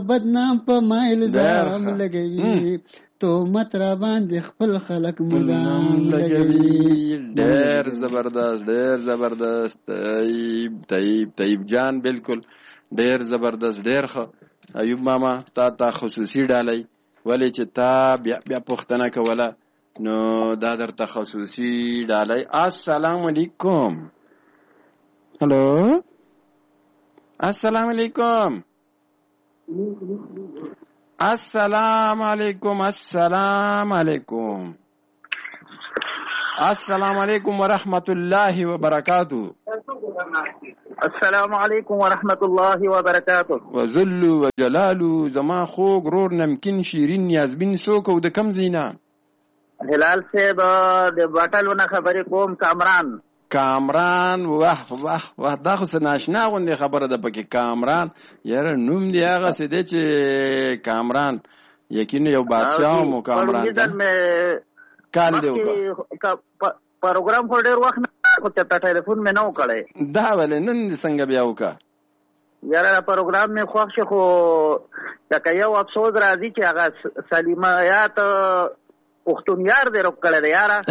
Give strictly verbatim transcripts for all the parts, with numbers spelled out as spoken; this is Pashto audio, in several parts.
بدنام په ما الزام لګوي تهمت را باندې خپل خلک مدام لګوي. ډېر زبردست ډېر زبردست طيب طيب طيب جان بالکل ډېر زبردست ډېر ښه. ایوب ماما تا ته خصوصي ډالۍ ولې چې تا بیا بیا پوښتنه کوله نو دا درته خصوصي ډالۍ. السلام علیکم. هلو السلام علیکم السلام علیکم السلام علیکم السلام علیکم ورحمت الله وبرکاتہ. السلام علیکم ورحمت الله وبرکاتہ. وذل وجلال زما خوږ رور نمکین شیرین نیازبین څوک او د کم زینا؟ هلال صاحب د باټلونه خبرې کوم. کامران کامران واه واه واه دا خو څه ناشنا غوندې خبره ده پکې. کامران یاره نوم دی هغه څه دی چې کامران یقینا یو بادشاه مو کامران کال دی وکړه. پروګرام خو ډېر وخت نه خو ته ټلیفون مې نه و کړی. دا ولې نن څنګه بیا وکړه؟ یاره پروګرام مې خوښ شو خو لکه یو افسوس راځي چې هغه سلیمایات پښتون یار دې روک کړی دی یاره.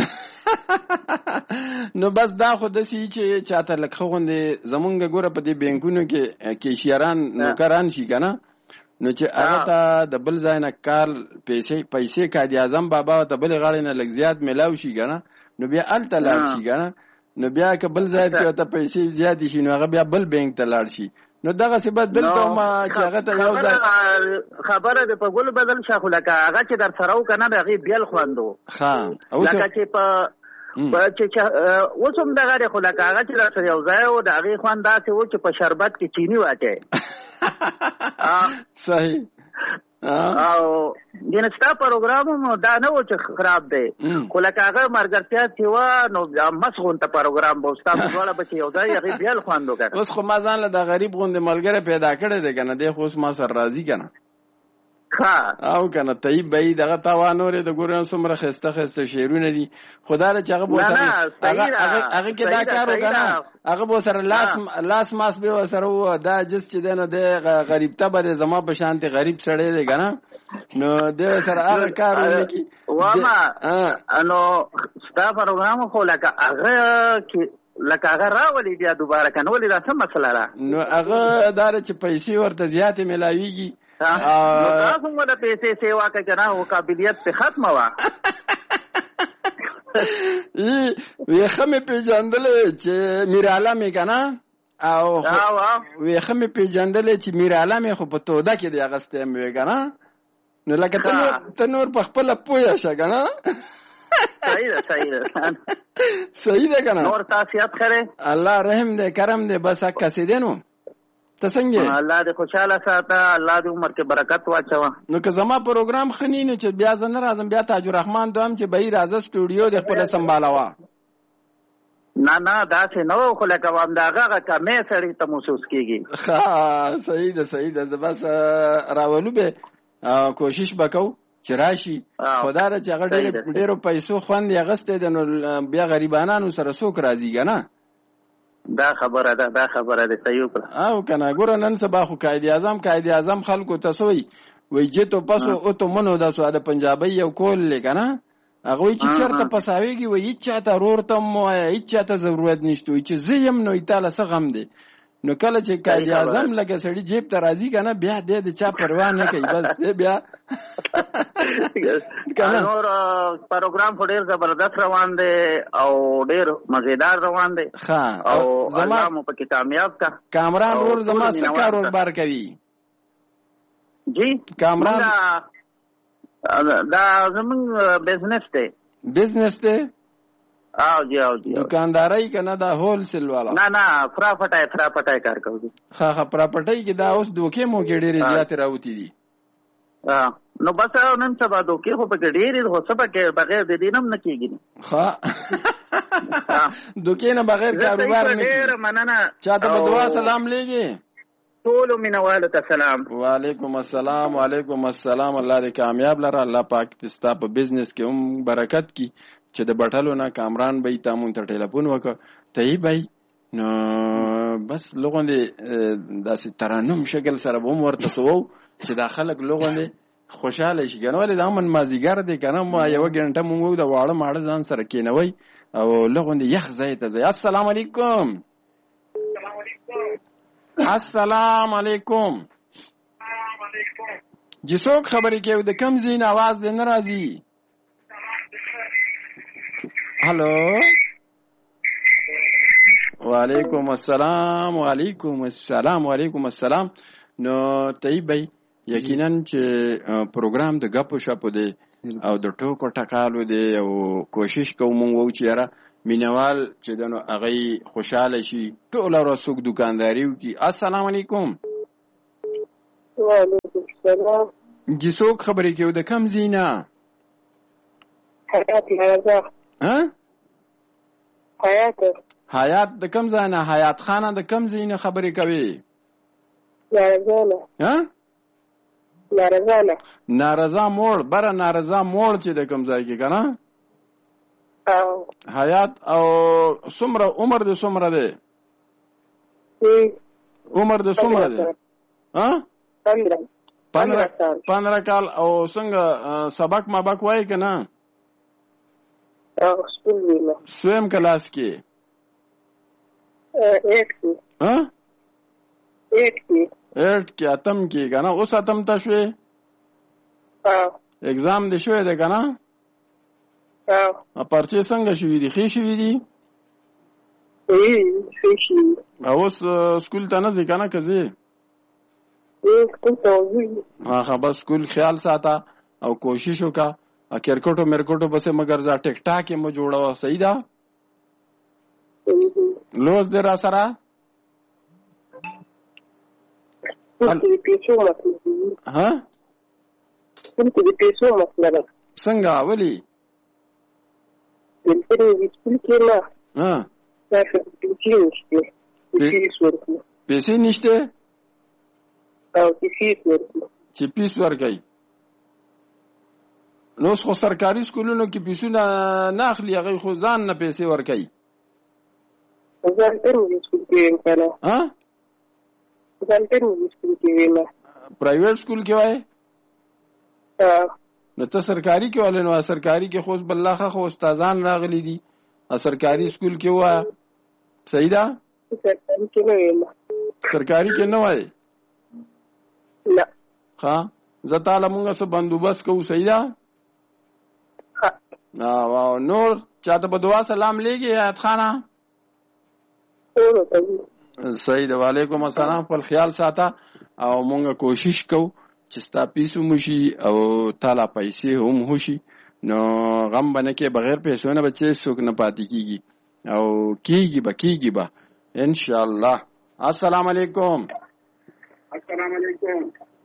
نو بس دا خو داسې چې چاته لکه غوندې زمونږ ګوره په دې بینکونو کې کیشیران نوکران شي که نه نو چې هغه ته د بل ځای نه کار پیسې پیسې قائد اعظم بابا ته بلې غاړې نه لږ زیات میلاو شي که نه نو بیا هلته لاړ شي که نه نو بیا که بل ځای کې ورته پیسې زیاتې شي نو هغه بیا بل بینک ته لاړ شي. نو دغسې به دلته ما چې هغه ته یو ځای خبره د په ګل بدل شه خو لکه هغه چې در سره و که نه د هغې بیل خوند و لکه چې په اوس هم دغه دی خو لکه هغه چې در سره یو ځای و د هغې خوند داسې و چې په شربت کې چینی واچوي. صحیح. او ګینه ستا پروګرام هم دا نه و چې خراب دی خو لکه هغه ملګرتیا چې وه نو مس غونته پروګرام به و ستا دواړه به چې یو ځای هغې بیل خوند و که نه. اوس خو ما ځان له د غریب غوندې ملګری پیدا کړی دی که نه دی خو اوس ما سره راځي که نه او که نه طیب به یي دغه تا وانورې د ګورې څومره ښایسته ښایسته شعرونه دي خو دا ده چې هغه به هغه کې دا کار و که نه هغه به ورسره لاس ماس به ورسره ووه دا جس چې دی نو دی غریبته به دی زما په شانتې غریب سړی دی که نه نو دی ورسره هغه کار ونه کړي. واما نو ستا پروګرام خو لکه هغه کې لکه هغه راولي بیا دوباره که نه ولې دا څه مسله ده؟ نو هغه دا ده چې پیسې ورته زیاتې میلاویږي نو تاسو هم د پیسې سیوا که که نه او قابلیت پې ختمه وه. ویښه مې پېژندلې چې میرعالم یې که نه او ویښه مې پېژندلې چې میرعالم یې خو په توده کې دی اغستی مې وې که نه نو لکه ته نور په خپله پویه شه که نه. صحیح ده صحیح ده صحیح ده که نه. نور تاسیات خیره الله رحم دی کرم دی بس حق کسی دی نو ته څنګه الله دې خوشاله ساته الله دې عمر کې برکت واچوه. نو که زما پروګرام ښه نی نو چې بیا زه نه راځم بیا تاج الرحمن دوام چې به یې راځه سټوډیو دې خپله سنبالوه. نه نه داسې نه و خو لکه همدغه هغه کمې سړي ته محسوس کېږي. ښه صحیح ده صحیح ده. زه بس راولو به کوشش به کوو چې راشي خو دا ده چې هغه ډېرو پیسو خوند یې اخیستی دی نو بیا غریبانانو سره څوک راځي که نه. دا خبره ده دا خبره ده صحیح وکړه او که نه ګوره نن سبا خو قائد اعظم قائد اعظم خلکو ته څه وایي وایي جتو پسو اتو منو دا سو د پنجابۍ یو کول دی که نه هغه وایي چې چېرته پساویږي وایي هېڅ چاته رور ته هم ووایه هېڅ چاته ضرورت نشته وایي چې زه یم نو تا له څه غم دی. نو کله چې قائد اعظم لکه سړي جیب ته راځي که نه بیا دی د چا پروا نه کوي بس دی بیا. نور پروګرام خو ډېر زبردست روان دی او ډېر مزېدار روان دی او الله مو پکې کامیاب کا. کامران رور زما څه کار روزګار کوي؟ جی کامران دا زمونږ بزنس دی. بزنس دی؟ او جی او جی دکاندارۍ که نه دا هول سیل والا؟ نه نه فرا پټای فرا پټای کار کوي. ښه ښه فرا پټۍ کې دا اوس دوکې موکې ډېرې زیاتې راوتې دي. نو بس نن سبا دوکې خو پکې ډېرې خو څه پکې بغیر د دې نه هم نه کېږي. ښه دوکې نه بغیر کاروبار نه کېږي. ډېره مننه. چاته به دعا سلام لیږي؟ ټولو مینوالو ته سلام. وعلیکم السلام وعلیکم السلام. الله دې کامیاب لره الله پاک ستا په بزنس کې هم برکت کړي چې د بټلو نه کامران به یې تا مونږ ته ټلیفون وکړه ته یې به نو بس لغوندې داسې ترانم شکل سره به هم ورته څه وو چې دا خلک لغوندې خوشاله شي کنه. ولې دا من مازیګر دی کنه ما یو غنټه مونږ د واړه ماړه ځان سره کینوي او لغوندې یخ ځای ته ځي. السلام علیکم. السلام علیکم. جی څوک خبرې کوي د کم ځای نه आवाज دې نه راځي؟ هلو وعلیکم السلام وعلیکم السلام وعلیکم السلام. نو طیب بھائی یقینا چې پروګرام د غپو شپو دی او د ټوکو ټکالو دی او کوشش کوو مونږ وو چې یاره مینوال چې دنو هغه خوشاله شي ټول ورځ دکانداري وکړي. السلام علیکم. وعلیکم السلام. جی څوک خبرې کوي د کم ځای نه؟ حیات لرزا. ها حیات حیات د کم ځای نه؟ حیات خانه د کم ځای نه خبرې کوي؟ نارزانه. ها نارزانه. نارزا موړ بره نارزا موړ چې د کم ځای کې کنه؟ او حیات او څومره عمر دې څومره دی؟ عمر دې څومره دی؟ ها پندرہ پندرہ پندرہ کال. او څنګه سبق مبق وای کنه؟ او سکول ویلا سویم کلاس کې ایٹ کې. ها ایٹ کې ایٹ کې اتم کې کنه؟ اوس اتم ته شوې؟ او اگزام دې شوې ده کنه؟ او پرچې څنګه شوې دي؟ ښې شوې دي؟ ای ښې شي. اوس سکول ته نه ځې کنه که ځې؟ سکول ته ځي. ها بس سکول خیال ساته او کوشش وکړه. کرکټو مرکټو بسې مګر ځه ټیک ټاک یې مه جوړوه. صحیح ده؟ لوز دې را سره؟ ها څنګه ولې؟ ها پیسې نشته چې پیس ورکوي. نو اوس خو سرکاري سکولونو کې پیسونه نه اخلي هغوی خو ځان نه پیسې ورکوي. ها پرایویټ سکول کې وای؟ نو ته سرکاري کې والی نو سرکاري کې خو بلخه خو استادان راغلي دي. سرکاري سکول کې وای. صحیح ده؟ سرکاري کې نه وای؟ نه. ها زه تعالی مونږه څه بندوبست کوو. صحیح ده؟ او نور چاته په دعا سلام لیږي حیات خانه؟ صحیح ده. وعلیکم السلام. خپل خیال ساته او مونږه کوشش کوو چې ستا پیس هم وشي او تاله پیسې هم وشي. نو غم به نه کې بغیر پیسو نه به چې څوک نه پاتې کېږي او کېږي به کېږي به انشاءالله. السلام علیکم. السلام علیکم.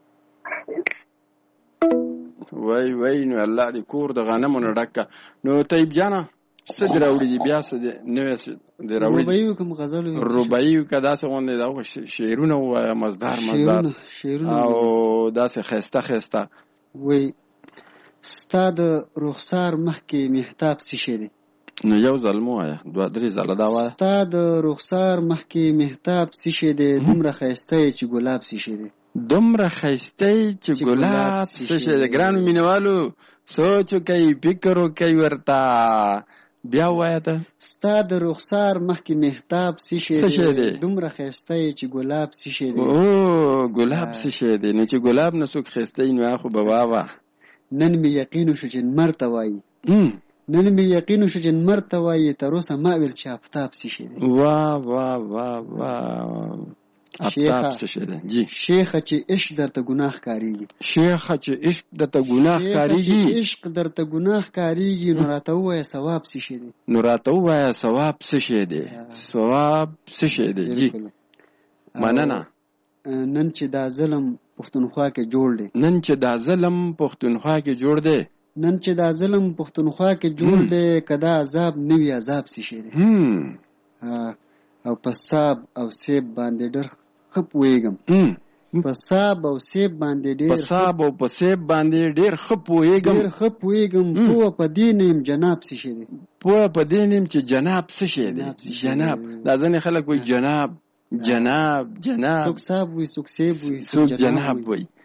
وای وای نو الله دې کور د غنمو نه ډک. نو طیب جانه څه دې راوړي دي بیا څه نوې څه دې راوړي؟ رباعي کوم غزل رباعي که داسې غوندې دا شعرونه ووایه مزدار مزدار او داسې ښایسته ښایسته. وای ستا د رخسار مخکې محتاب څه شی دی؟ نو یو ځل مو وایه دوه درې ځله دا وایه. ستا د رخسار مخکې محتاب څه شی دی؟ دومره ښایسته یې چې ګلاب څه شی دی؟ دومره ښایسته یې چې ګلاب څه شی دی؟ ګرانو مینهوالو سوچ وکئ فکر وکئ ورته بیا ووایه ته. ستا د رخسار مخکې محتاب څه شی دی؟ دومره ښایسته یې چې ګلاب څه شی دی؟ او ګلاب څه شی دی؟ نو چې ګلاب نه څوک ښایسته وي نو خو به واه واه. نن مې یقین وشو چې نمر ته وایي. نن مې یقین وشو چې نمر ته وایي تر اوسه ما ویل چې آفتاب څه شی دی؟ واه واه واه واه. آفتاب څه شی دی؟ جی شیخه چې عشق درته ګناه ښکارېږي. شیخه چې عشق درته ګناه ښکارېږي. شیخه چې عشق درته ګناه ښکارېږي نو راته ووایه ثواب څه شی دی؟ نو راته ووایه ثواب څه شی دی؟ ثواب څه شی دی؟ جی مننه. نن چې دا ظلم پښتونخوا کې جوړ دی. نن چې دا ظلم پښتونخوا کې جوړ دی. نن چې دا ظلم پښتونخوا کې جوړ دی که دا عذاب نه وي عذاب څه شی دی؟ او په صاب او سیب باندې ډېر ښه پوهېږم. په صاب او سیب باندې ډېر په صاب او په سیب باندې ډېر ښه پوهېږم. ډېر ښه پوهېږم. پوه په دې نه یم جناب څه شی دی؟ پوه په دې نه یم چې جناب څه شی دی؟ جناب دا ځینې خلک وایي جناب جناب جناب. څوک صاب وایي څوک سیب وایي څوک جناب وایي.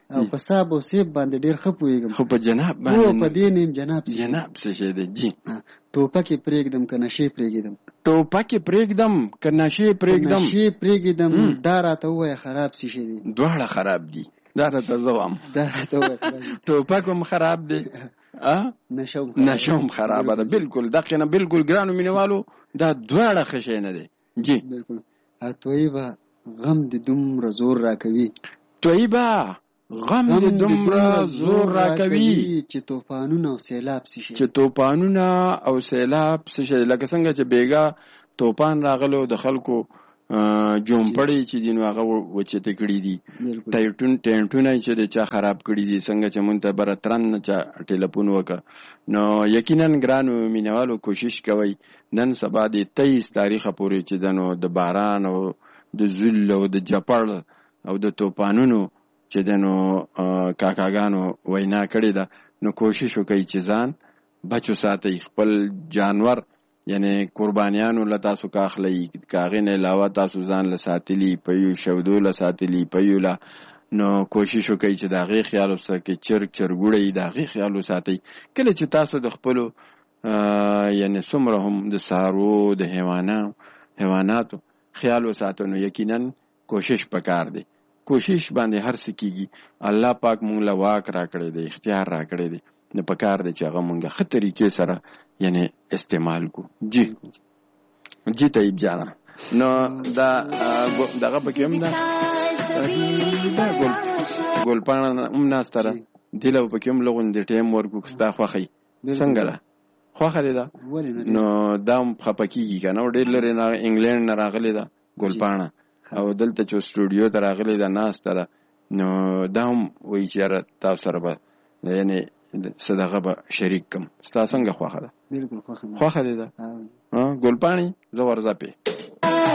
او په صاحب او سیب باندې ډېر ښه پوهېږم. خو په جناب باندې او په دې نیم جناب جناب څه شی دی؟ جی ټوپکې پرېږدم که نشې پرېږدم؟ ټوپکې پرېږدم که نشې پرېږدم؟ نشې پرېږدم. دا راته ووایه خراب څه شی دی؟ دواړه خراب دي. دا راته زه وایم. دا راته ووایه ټوپک هم خراب دی، نشه هم خرابه ده. بلکل دقیقه نه، بلکل ګرانو مینهوالو دا دواړه ښه شی نه دی. جی بلکل. طیبه غم دې دومره زور راکوي، طیبه غم دې دومره زور راکوي چې توفانونه او سیلاب څه شي. چې توفانونه او سیلاب څه شي. لکه څنګه چې بیګا توفان راغلو د خلکو جومپړې چې دي نو هغه وچېته کړي دي، ټینټونه چې د چا خراب کړي دي، څنګه چې مونږ ته بره ترن نه چا ټیلیفون وکړه. نو یقینا ګرانو مینهوالو کوشش کوئ نن سبا د تیئیس تاریخه پورې چې د نو د باران او د زل او د جپړ او د توپانونو چې د نو کاکاګانو وینا کړې ده، نو کوشش وکړئ چې ځان بچو ساتئ، خپل جانور یعنی قربانیانو له تاسو که اخلئ، که هغې نه علاوه تاسو ځان له ساتلي په یو شودو له ساتلي په یو له، نو کوشش وکړئ چې د هغې خیال وساتئ. چرګ چرګوړی د هغې خیال وساتئ. کله چې تاسو د خپلو یعنی څومره هم د څاروو د حیواناتو خیال وساتو، نو یقینا کوشش پکار دی. کوشش باندې هر څه کېږي. الله پاک مونږ له واک را کړی دی، اختیار را کړی دی، نو پکار دی چې هغه مونږ ښه طریقې سره یعنی استعمال کو. جی جی طیب جانا. نو دا دغه پکې هم ده ګلپاڼه هم ناسته ده، دې له پکې هم لغوندې ټایم ورکو که ستا خوښه څنګه ده؟ خوښه دې ده؟ نو دا هم خفه کېږي که نه. ډېر لرې نه انګلینډ نه راغلې ده ګلپاڼه او دلته چې سټوډیو ته راغلې ده ناسته ده، نو دا هم وایي چې یاره تاسو سره به یعنې صدقه به شریک کم. ستا څنګه خوښه ده؟ بلکل خوښه خوښه دې ده؟ ګلپاڼې زه ورځه پې